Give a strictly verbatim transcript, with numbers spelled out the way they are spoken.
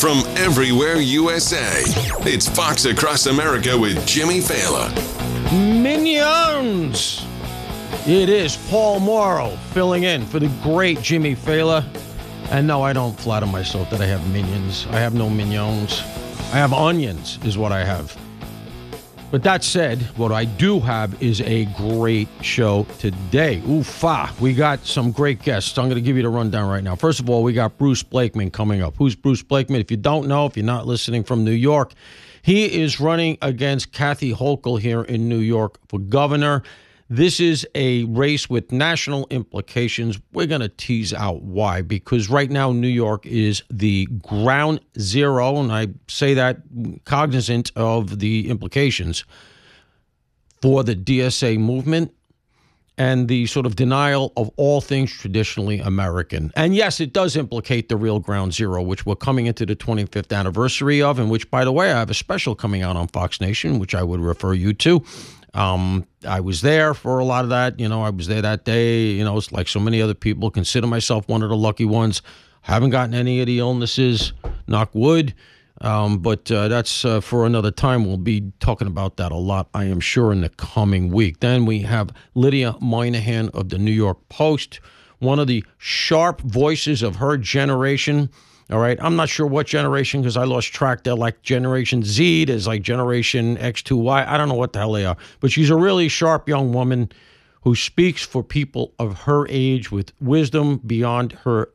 from everywhere U S A. It's Fox Across America with Jimmy Failla. Minions! It is Paul Morrow filling in for the great Jimmy Failla. And no, I don't flatter myself that I have minions. I have no minions. I have onions is what I have. But that said, what I do have is a great show today. Oofa, we got some great guests. I'm going to give you the rundown right now. First of all, we got Bruce Blakeman coming up. Who's Bruce Blakeman? If you don't know, if you're not listening from New York, he is running against Kathy Hochul here in New York for governor. This is a race with national implications. We're going to tease out why, because right now New York is the ground zero, and I say that cognizant of the implications for the D S A movement and the sort of denial of all things traditionally American. And yes, it does implicate the real ground zero, which we're coming into the twenty-fifth anniversary of, and which, by the way, I have a special coming out on Fox Nation, which I would refer you to. Um, I was there for a lot of that. You know, I was there that day. You know, it's like so many other people. Consider myself one of the lucky ones. Haven't gotten any of the illnesses, knock wood. Um, but uh, that's uh, for another time. We'll be talking about that a lot, I am sure, in the coming week. Then we have Lydia Moynihan of the New York Post, one of the sharp voices of her generation. All right, I'm not sure what generation because I lost track. They're like Generation Z. There's like Generation X two Y. I don't know what the hell they are. But she's a really sharp young woman who speaks for people of her age with wisdom beyond her